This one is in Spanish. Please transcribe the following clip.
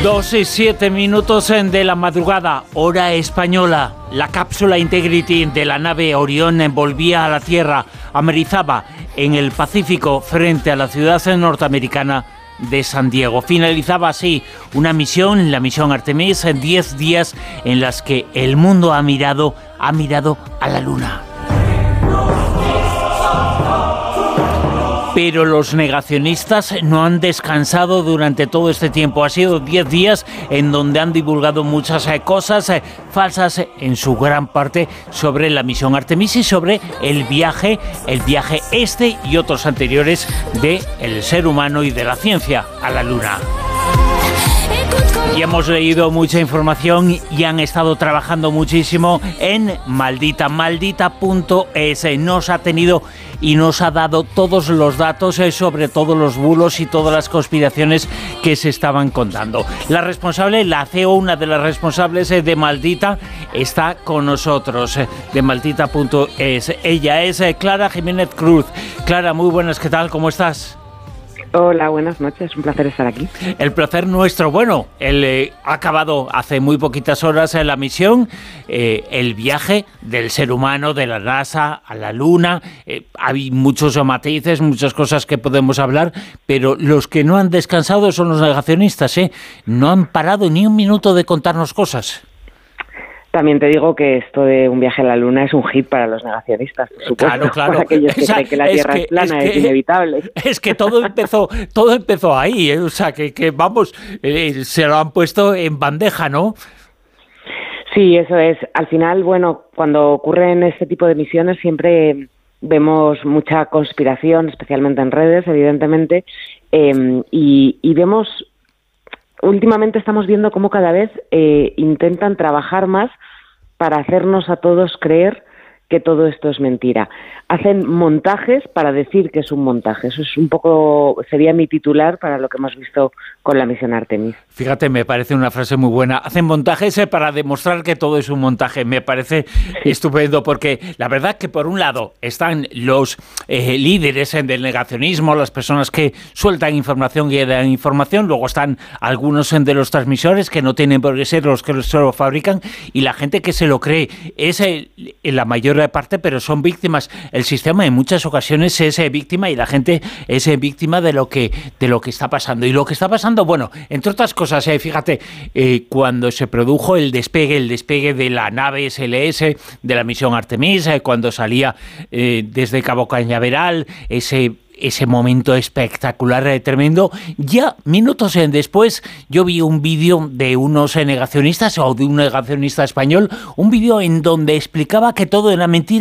2:07 de la madrugada, hora española. La cápsula Integrity de la nave Orión volvía a la Tierra, amerizaba en el Pacífico frente a la ciudad norteamericana de San Diego. Finalizaba así una misión, la misión Artemis, en 10 días en las que el mundo ha mirado a la Luna. Pero los negacionistas no han descansado durante todo este tiempo. Ha sido 10 días en donde han divulgado muchas cosas falsas, en su gran parte, sobre la misión Artemis y sobre el viaje este y otros anteriores del ser humano y de la ciencia a la Luna. Y hemos leído mucha información y han estado trabajando muchísimo en maldita.es. Nos ha tenido y nos ha dado todos los datos sobre todos los bulos y todas las conspiraciones que se estaban contando. La responsable, la CEO, una de las responsables de Maldita, está con nosotros, de maldita.es. Ella es Clara Jiménez Cruz. Clara, muy buenas, ¿qué tal? ¿Cómo estás? Hola, buenas noches, un placer estar aquí. El placer nuestro. Bueno, ha acabado hace muy poquitas horas la misión, el viaje del ser humano, de la NASA a la Luna. Hay muchos matices, muchas cosas que podemos hablar, pero los que no han descansado son los negacionistas, ¿eh? No han parado ni un minuto de contarnos cosas. También te digo que esto de un viaje a la Luna es un hit para los negacionistas, por supuesto. Claro. Para aquellos que creen que la Tierra es plana, es inevitable. Es que todo empezó ahí, o sea, que vamos, se lo han puesto en bandeja, ¿no? Sí, eso es. Al final, bueno, cuando ocurren este tipo de misiones siempre vemos mucha conspiración, especialmente en redes, evidentemente, y vemos... Últimamente estamos viendo cómo cada vez intentan trabajar más para hacernos a todos creer que todo esto es mentira. Hacen montajes para decir que es un montaje. Eso es un poco, sería mi titular para lo que hemos visto con la misión Artemis. Fíjate, me parece una frase muy buena. Hacen montajes para demostrar que todo es un montaje. Me parece estupendo porque la verdad que por un lado están los líderes del negacionismo, las personas que sueltan información y dan información. Luego están algunos de los transmisores que no tienen por qué ser los que se lo fabrican, y la gente que se lo cree es la mayor parte, pero son víctimas. El sistema en muchas ocasiones es víctima, y la gente es víctima de lo que está pasando. Y lo que está pasando, bueno, entre otras cosas, fíjate, cuando se produjo el despegue de la nave SLS de la misión Artemis, cuando salía desde Cabo Cañaveral, ese momento espectacular, tremendo. Ya minutos después yo vi un vídeo de unos negacionistas, o de un negacionista español, un vídeo en donde explicaba que todo era mentira.